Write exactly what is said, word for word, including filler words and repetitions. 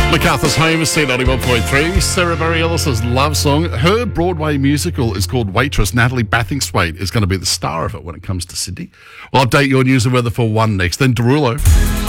MacArthur's Home is C ninety-one point three. Sarah Bareilles' love song. Her Broadway musical is called Waitress. Natalie Bathingthwaite is going to be the star of it when it comes to Sydney. We'll update your news and weather for one next. Then Derulo.